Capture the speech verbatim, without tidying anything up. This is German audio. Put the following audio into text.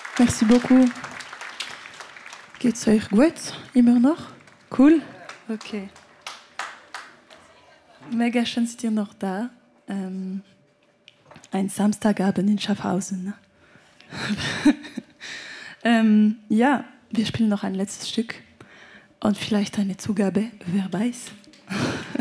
Merci beaucoup. Geht's euch gut? Immer noch? Cool? Okay. Mega schön, seid ihr noch da. Ähm, ein Samstagabend in Schaffhausen. Ne? ähm, ja, wir spielen noch ein letztes Stück und vielleicht eine Zugabe, wer weiß.